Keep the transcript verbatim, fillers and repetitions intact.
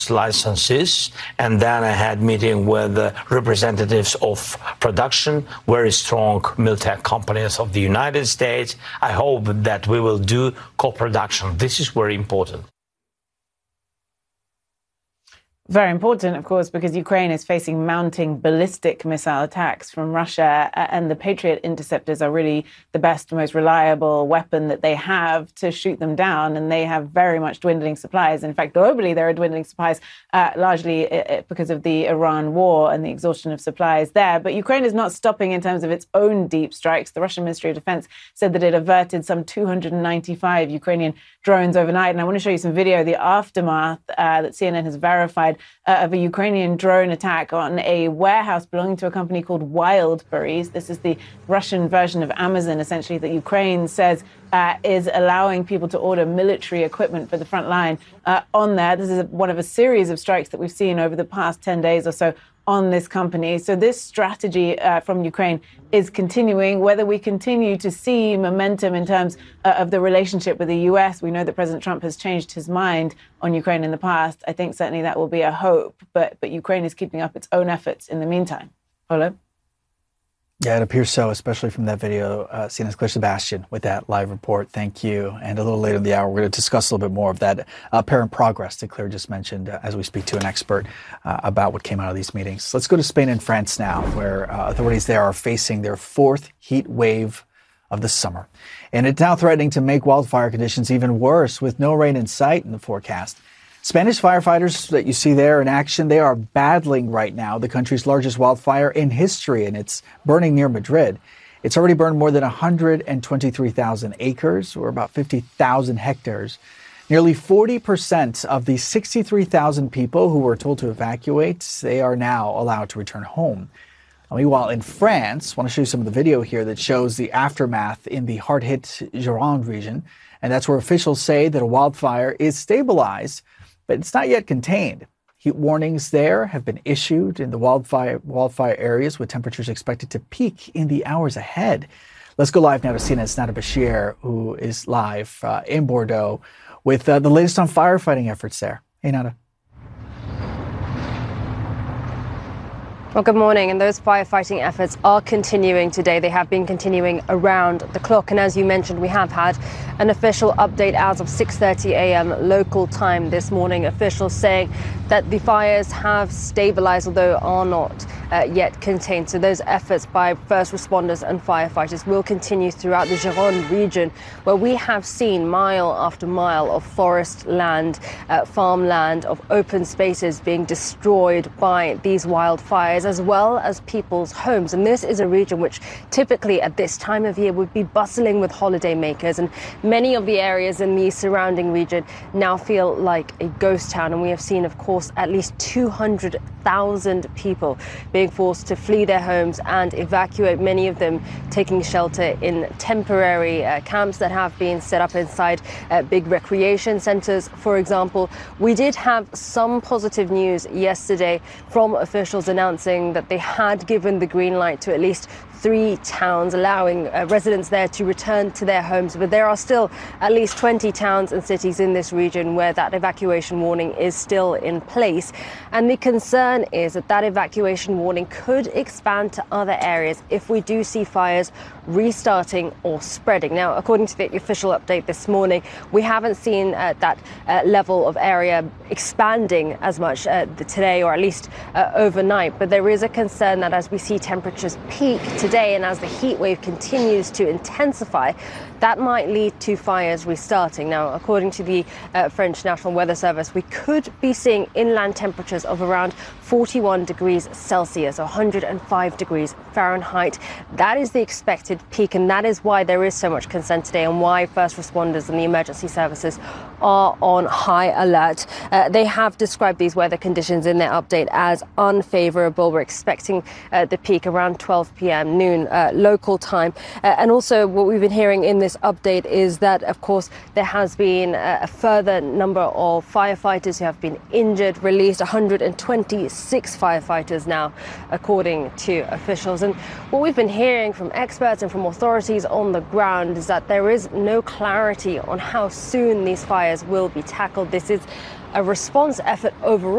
licenses, and then I had meeting with uh, representatives of production, very strong military companies of the United States. I hope that we will do co-production. This is very important. Very important, of course, because Ukraine is facing mounting ballistic missile attacks from Russia, and the Patriot interceptors are really the best, most reliable weapon that they have to shoot them down, and they have very much dwindling supplies. In fact, globally, there are dwindling supplies, uh, largely because of the Iran war and the exhaustion of supplies there. But Ukraine is not stopping in terms of its own deep strikes. The Russian Ministry of Defense said that it averted some two hundred ninety-five Ukrainian drones overnight. And I want to show you some video, the aftermath uh, that C N N has verified uh, of a Ukrainian drone attack on a warehouse belonging to a company called Wildberries. This is the Russian version of Amazon, essentially, that Ukraine says uh, is allowing people to order military equipment for the front line uh, on there. This is one of a series of strikes that we've seen over the past ten days or so on this company. So this strategy uh, from Ukraine is continuing. Whether we continue to see momentum in terms uh, of the relationship with the U S, we know that President Trump has changed his mind on Ukraine in the past. I think certainly that will be a hope, but but Ukraine is keeping up its own efforts in the meantime. Polo? Yeah, it appears so, especially from that video. Uh, C N N's Claire Sebastian with that live report. Thank you. And a little later in the hour, we're going to discuss a little bit more of that apparent progress that Claire just mentioned uh, as we speak to an expert uh, about what came out of these meetings. Let's go to Spain and France now, where uh, authorities there are facing their fourth heat wave of the summer. And it's now threatening to make wildfire conditions even worse, with no rain in sight in the forecast. Spanish firefighters that you see there in action, they are battling right now the country's largest wildfire in history, and it's burning near Madrid. It's already burned more than one hundred twenty-three thousand acres, or about fifty thousand hectares. Nearly forty percent of the sixty-three thousand people who were told to evacuate, they are now allowed to return home. Meanwhile, in France, I want to show you some of the video here that shows the aftermath in the hard-hit Gironde region, and that's where officials say that a wildfire is stabilized, but it's not yet contained. Heat warnings there have been issued in the wildfire wildfire areas, with temperatures expected to peak in the hours ahead. Let's go live now to C N N's Nada Bashir, who is live uh, in Bordeaux with uh, the latest on firefighting efforts there. Hey, Nada. Well, good morning. And those firefighting efforts are continuing today. They have been continuing around the clock. And as you mentioned, we have had an official update as of six thirty a m local time this morning. Officials saying that the fires have stabilized, although are not uh, yet contained. So those efforts by first responders and firefighters will continue throughout the Gironde region, where we have seen mile after mile of forest land, uh, farmland, of open spaces being destroyed by these wildfires, as well as people's homes. And this is a region which typically at this time of year would be bustling with holidaymakers, and many of the areas in the surrounding region now feel like a ghost town. And we have seen, of course, at least two hundred thousand people being forced to flee their homes and evacuate, many of them taking shelter in temporary uh, camps that have been set up inside uh, big recreation centers, for example. We did have some positive news yesterday from officials announcing that they had given the green light to at least three towns, allowing uh, residents there to return to their homes. But there are still at least twenty towns and cities in this region where that evacuation warning is still in place. And the concern is that that evacuation warning could expand to other areas if we do see fires restarting or spreading. Now, according to the official update this morning, we haven't seen uh, that uh, level of area expanding as much uh, today, or at least uh, overnight. But there is a concern that as we see temperatures peak today and as the heat wave continues to intensify, that might lead to fires restarting. Now, according to the uh, French National Weather Service, we could be seeing inland temperatures of around forty-one degrees Celsius, one hundred five degrees Fahrenheit. That is the expected peak, and that is why there is so much concern today, and why first responders and the emergency services are on high alert. Uh, they have described these weather conditions in their update as unfavorable. We're expecting uh, the peak around twelve p m noon uh, local time. Uh, and also what we've been hearing in this update is that, of course, there has been a, a further number of firefighters who have been injured, released one hundred twenty-six firefighters now, according to officials. And what we've been hearing from experts and from authorities on the ground is that there is no clarity on how soon these fires will be tackled. This is a response effort overall